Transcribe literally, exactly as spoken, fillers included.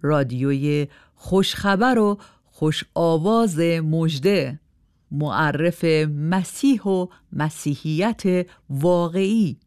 رادیوی خوشخبر و خوش آواز مژده، معرف مسیح و مسیحیت واقعی.